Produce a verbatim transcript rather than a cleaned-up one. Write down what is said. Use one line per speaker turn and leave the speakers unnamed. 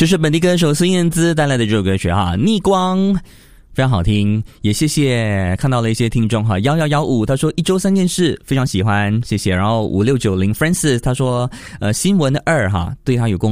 这是本地歌手孙燕姿带来的这首歌曲哈，逆光。非常好听，也谢谢看到了一些听众哈，幺幺幺五他说一周三件事非常喜欢，谢谢。然后五六九零 Francis 他说呃新闻的二哈对他有共